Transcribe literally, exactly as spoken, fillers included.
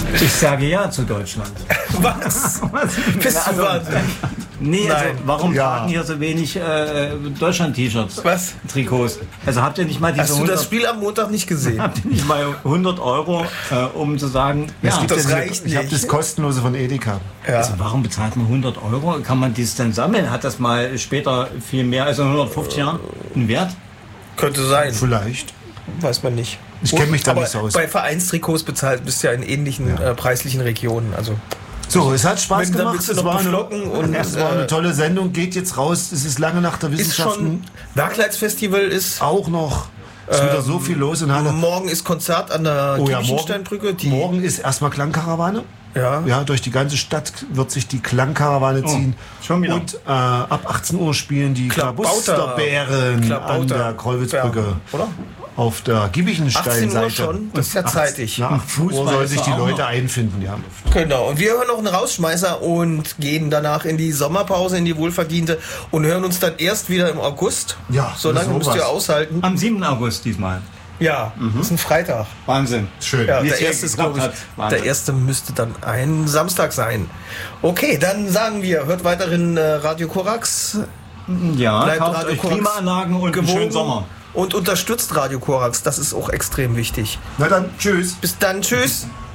Ich sage ja zu Deutschland. Was? Bist du wahnsinnig? Nee, also Nein. warum Ja. tragen hier so wenig äh, Deutschland-T-Shirts? Was? Trikots. Also habt ihr nicht mal diese Hast du hundert, das Spiel am Montag nicht gesehen? habt ihr nicht mal hundert Euro, äh, um zu sagen, Es ja, gibt das ja diese- reicht ich habe nicht. das kostenlose von Edeka. also warum bezahlt man hundert Euro? Kann man dies dann sammeln? Hat das mal später viel mehr, also in hundertfünfzig Jahren, einen Wert? Könnte sein. Vielleicht. Weiß man nicht. Ich kenn mich da Aber nicht so aus. Bei Vereinstrikots bezahlt bist du ja in ähnlichen äh, preislichen Regionen. Also So, es hat Spaß Wenn, dann gemacht. willst du Es noch war, eine, beflocken und, es war eine äh, tolle Sendung. Geht jetzt raus. Es ist lange nach der ist Wissenschaften. schon Werkleitsfestival ist. Auch noch. Es ist wieder so viel los in Halle. Morgen ist Konzert an der Oh ja, Giebichensteinbrücke. morgen, Die, morgen ist erstmal Klangkarawane. Ja. Ja, durch die ganze Stadt wird sich die Klangkarawane ziehen. schon wieder. Und äh, ab achtzehn Uhr spielen die Klabauter. Klabusterbären an Klabauter. der Krollwitzbrücke. Ja, oder? Auf der achtzehn Uhr Giebichensteinseite. schon. Das ist ja zeitig. Nach achtzehn Uhr Fußball soll ist sich die auch Leute noch. einfinden, ja. Genau. Und wir hören noch einen Rausschmeißer und gehen danach in die Sommerpause, in die wohlverdiente und hören uns dann erst wieder im August. Ja, So lange sowas. müsst ihr aushalten. Am siebten August diesmal. Ja, das ist ein Freitag. Wahnsinn. Schön. Ja, Wie es der hier erste ist, geklappt glaube ich, hat. Wahnsinn. der erste müsste dann ein Samstag sein. Okay, dann sagen wir, hört weiterhin äh, Radio Korax, Ja, bleibt kauft Radio euch Korax Klimaanlagen und einen gewogen schönen Sommer. und unterstützt Radio Korax. Das ist auch extrem wichtig. Na dann, tschüss. Bis dann, tschüss.